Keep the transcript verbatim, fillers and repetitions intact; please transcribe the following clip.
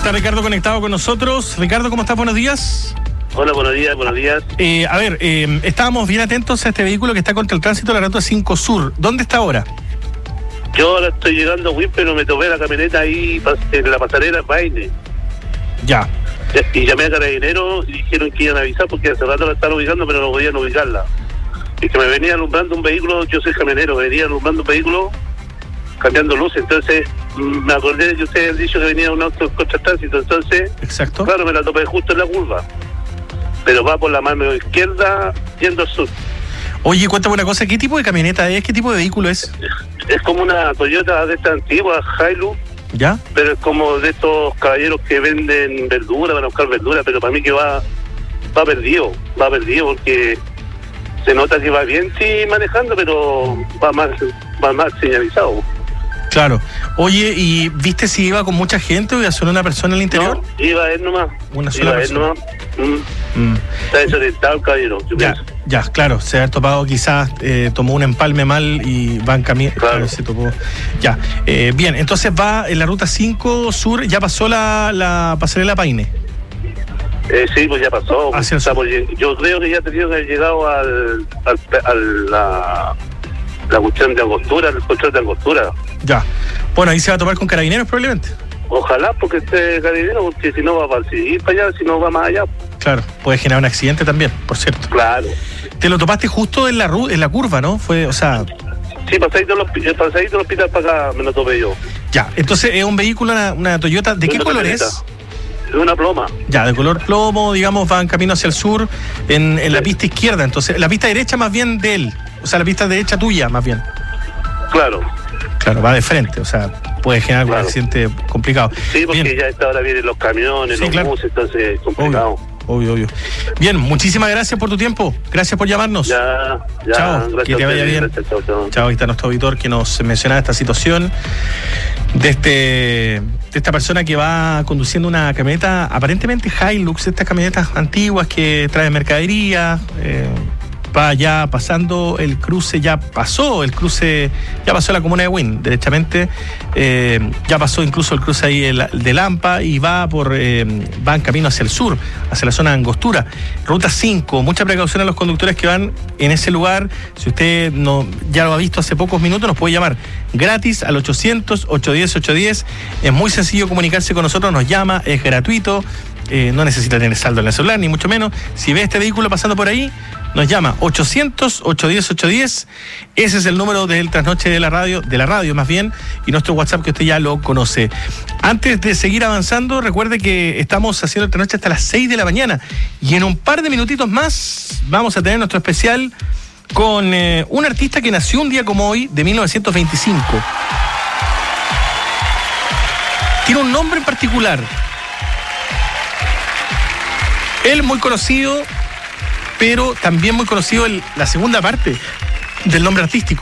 está Ricardo conectado con nosotros. Ricardo, ¿cómo estás? Buenos días. Hola, buenos días, buenos días. Eh, a ver, eh, estábamos bien atentos a este vehículo que está contra el tránsito de la ruta cinco Sur. ¿Dónde está ahora? Yo ahora estoy llegando a Win, pero me tomé la camioneta ahí en la pasarela Baile. Ya. Y llamé a Carabineros y dijeron que iban a avisar porque hace rato la estaban ubicando, pero no podían ubicarla. Y que me venía alumbrando un vehículo, yo soy camionero, venía alumbrando un vehículo cambiando luces. Entonces me acordé que ustedes han dicho que venía un auto contra tránsito. Entonces, exacto, claro, me la topé justo en la curva, pero va por la mano izquierda yendo al sur. Oye, cuéntame una cosa, ¿qué tipo de camioneta es? ¿Qué tipo de vehículo es? Es como una Toyota de esta antigua, Hilux. ¿Ya? Pero es como de estos caballeros que venden verdura, van a buscar verdura, pero para mí que va va perdido, va perdido porque se nota que va bien, sí, manejando, pero va más, va más señalizado. Claro. Oye, ¿y viste si iba con mucha gente o iba solo una persona en el interior? No, iba él nomás. Una sola iba persona. Él nomás. Mm. Mm. Está desorientado el caballero, yo ya, pienso. ya, claro, se ha topado quizás, eh, tomó un empalme mal y va en camino. Claro. Claro, se topó. Ya, eh, bien, entonces va en la ruta cinco Sur, ya pasó la, la pasarela Paine. Eh, sí, pues ya pasó. Hacia el Está sur. por- yo creo que ya tenían que haber llegado al, al, al la, la cuestión de angostura, el control de angostura. Ya. Bueno, ahí se va a topar con Carabineros probablemente. Ojalá, porque esté Carabinero, porque si no va para seguir para allá, si no va más allá. Claro, puede generar un accidente también, por cierto. Claro. Te lo topaste justo en la ru en la curva, ¿no? Fue, o sea, Sí, pasadito del hospi- pasadito del hospital para acá me lo topé yo. ya. Entonces es un vehículo, una, una Toyota. ¿De qué Una color camioneta. es? Es una ploma. Ya, de color plomo, digamos, va en camino hacia el sur, en, en la Sí. pista izquierda. Entonces, la pista derecha más bien de él. O sea, la pista derecha tuya más bien. Claro. Claro, va de frente, o sea, puede generar Claro. un accidente complicado. Sí, porque Bien. ya a esta hora vienen los camiones, Sí, los claro. buses, entonces es complicado. Obvio, obvio, obvio. Bien, muchísimas gracias por tu tiempo. Gracias por llamarnos. Ya, ya. Chao, gracias que te a vaya ustedes, bien. gracias, chao, chao. Chao, ahí está nuestro auditor que nos mencionaba esta situación de este de esta persona que va conduciendo una camioneta, aparentemente Hilux, estas camionetas antiguas que traen mercadería, eh, va ya pasando el cruce, ya pasó el cruce, ya pasó la comuna de Win, derechamente, eh, ya pasó incluso el cruce ahí de, de Lampa y va por eh, va en camino hacia el sur, hacia la zona de Angostura. Ruta cinco, mucha precaución a los conductores que van en ese lugar. Si usted no ya lo ha visto hace pocos minutos, nos puede llamar gratis al ochocientos, ochocientos diez, ochocientos diez. Es muy sencillo comunicarse con nosotros, nos llama, es gratuito. Eh, no necesita tener saldo en el celular, ni mucho menos. Si ve este vehículo pasando por ahí, nos llama ochocientos, ochocientos diez, ochocientos diez. Ese es el número del trasnoche de la radio, de la radio más bien, y nuestro WhatsApp que usted ya lo conoce. Antes de seguir avanzando, recuerde que estamos haciendo el trasnoche hasta las seis de la mañana, y en un par de minutitos más vamos a tener nuestro especial con eh, un artista que nació un día como hoy, de mil novecientos veinticinco. Tiene un nombre en particular. Él muy conocido, pero también muy conocido en la segunda parte del nombre artístico.